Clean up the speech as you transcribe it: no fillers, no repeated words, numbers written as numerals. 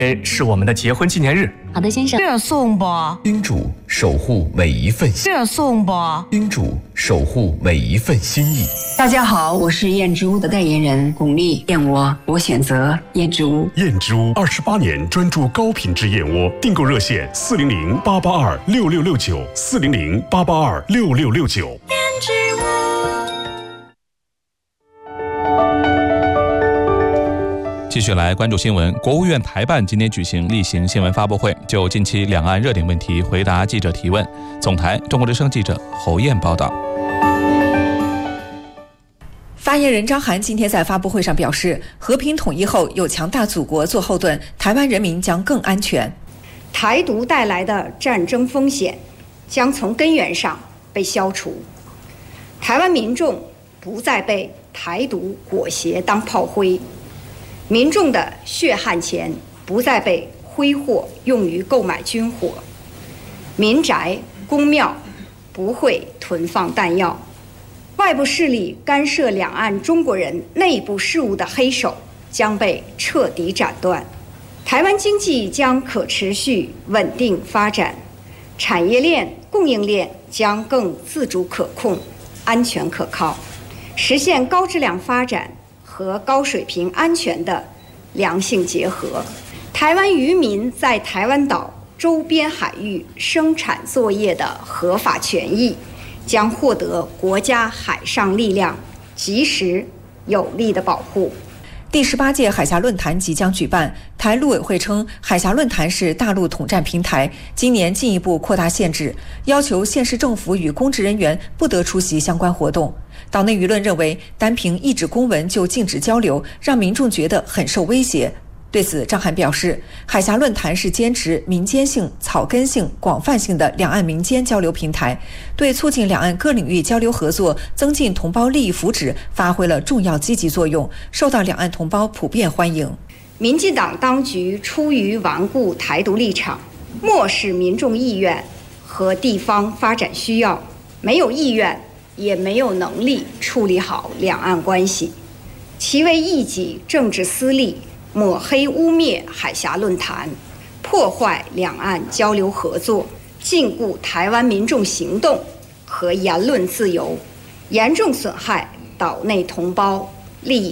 是我们的结婚纪念日。 好的，先生。 这送不？ 叮嘱守护每一份心。 这送不？ 叮嘱守护每一份心意。 大家好，我是燕之屋的代言人巩俐，燕窝我选择燕之屋。 燕之屋28年专注高品质燕窝，订购热线400-882-6669，400-882-6669。燕之屋。 继续来关注新闻。国务院台办今天举行例行新闻发布会，就近期两岸热点问题回答记者提问。总台中国之声记者侯燕报道。 发言人张涵今天在发布会上表示，和平统一后有强大祖国做后盾，台湾人民将更安全。 台独带来的战争风险将从根源上被消除，台湾民众不再被台独裹挟当炮灰，民众的血汗钱不再被挥霍用于购买军火，民宅、公庙不会囤放弹药，外部势力干涉两岸中国人内部事务的黑手将被彻底斩断，台湾经济将可持续稳定发展，产业链、供应链将更自主可控、安全可靠，实现高质量发展和高水平安全的良性结合。台湾渔民在台湾岛周边海域生产作业的合法权益将获得国家海上力量及时有力的保护。 第18届海峡论坛即将举办，台陆委会称，海峡论坛是大陆统战平台，今年进一步扩大限制，要求县市政府与公职人员不得出席相关活动。岛内舆论认为，单凭一纸公文就禁止交流，让民众觉得很受威胁。对此，张涵表示，海峡论坛是坚持民间性、草根性、广泛性的两岸民间交流平台，对促进两岸各领域交流合作、增进同胞利益福祉发挥了重要积极作用，受到两岸同胞普遍欢迎。 民进党当局出于顽固台独立场，漠视民众意愿和地方发展需要，没有意愿也没有能力处理好两岸关系，其为一己政治私利，抹黑污蔑海峡论坛，破坏两岸交流合作，禁锢台湾民众行动和言论自由，严重损害岛内同胞利益